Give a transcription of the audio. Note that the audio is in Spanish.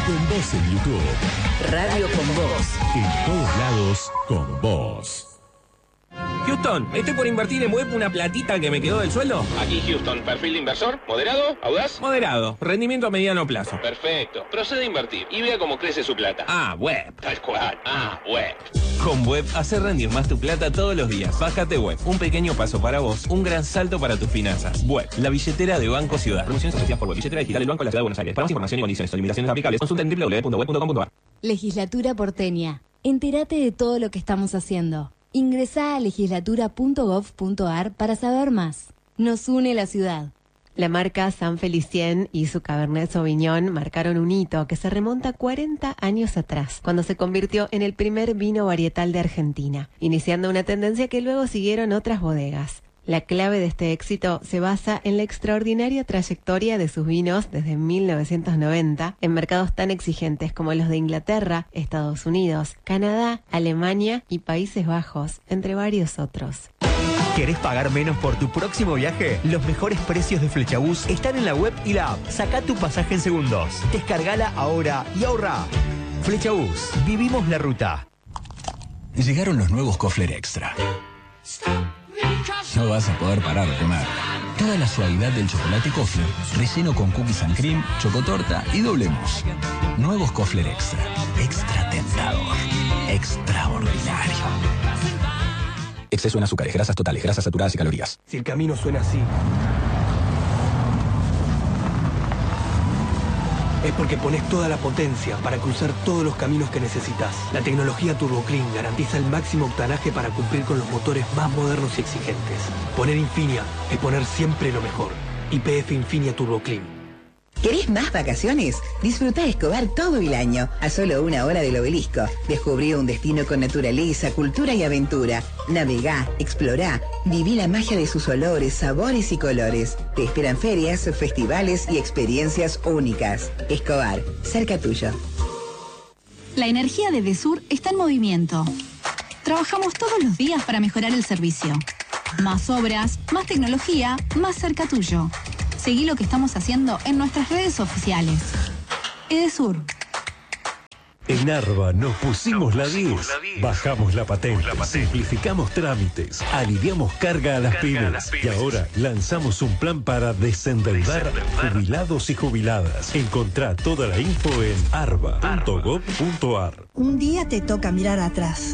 Con Voz en YouTube. Radio con Voz. En todos lados, con vos. Houston, estoy por invertir en web una platita que me quedó del sueldo. Aquí Houston, perfil de inversor, moderado, audaz. Moderado, rendimiento a mediano plazo. Perfecto, procede a invertir y vea cómo crece su plata. Web. Tal cual, web. Con Web, hace rendir más tu plata todos los días. Bájate Web, un pequeño paso para vos, un gran salto para tus finanzas. Web, la billetera de Banco Ciudad. Promociones asociadas por Web, billetera digital del Banco de la Ciudad de Buenos Aires. Para más información y condiciones o limitaciones aplicables, consulta en www.web.com.ar. Legislatura porteña. Entérate de todo lo que estamos haciendo. Ingresá a legislatura.gov.ar para saber más. Nos une la ciudad. La marca San Felicien y su Cabernet Sauvignon marcaron un hito que se remonta 40 años atrás, cuando se convirtió en el primer vino varietal de Argentina, iniciando una tendencia que luego siguieron otras bodegas. La clave de este éxito se basa en la extraordinaria trayectoria de sus vinos desde 1990 en mercados tan exigentes como los de Inglaterra, Estados Unidos, Canadá, Alemania y Países Bajos, entre varios otros. ¿Querés pagar menos por tu próximo viaje? Los mejores precios de Flechabús están en la web y la app. Saca tu pasaje en segundos. Descargala ahora y ahorra. Flechabús. Vivimos la ruta. Llegaron los nuevos Kofler Extra. No vas a poder parar de comer. Toda la suavidad del chocolate Kofler, relleno con cookies and cream, chocotorta y doble mousse. Nuevos Kofler Extra. Extra tentador. Extraordinario. Exceso en azúcares, grasas totales, grasas saturadas y calorías. Si el camino suena así, es porque pones toda la potencia para cruzar todos los caminos que necesitas. La tecnología Turbo Clean garantiza el máximo octanaje para cumplir con los motores más modernos y exigentes. Poner Infinia es poner siempre lo mejor. YPF Infinia Turbo Clean. ¿Querés más vacaciones? Disfrutá Escobar todo el año, a solo 1 hora del Obelisco. Descubrí un destino con naturaleza, cultura y aventura. Navegá, explorá, viví la magia de sus olores, sabores y colores. Te esperan ferias, festivales y experiencias únicas. Escobar, cerca tuyo. La energía de Edesur está en movimiento. Trabajamos todos los días para mejorar el servicio. Más obras, más tecnología, más cerca tuyo. Seguí lo que estamos haciendo en nuestras redes oficiales. Edesur. En Narva nos pusimos la 10, bajamos la patente, simplificamos trámites, aliviamos carga a las pymes y ahora lanzamos un plan para desendeudar jubilados y jubiladas. Encontrá toda la info en arba.gov.ar. Un día te toca mirar atrás